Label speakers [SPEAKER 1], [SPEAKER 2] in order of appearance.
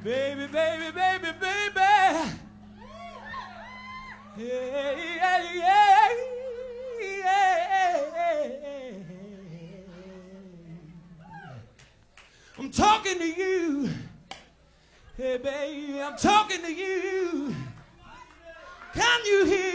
[SPEAKER 1] Baby, baby, baby, baby. Yeah, yeah, yeah, yeah. I'm talking to you. Hey, baby, I'm talking to you. Can you hear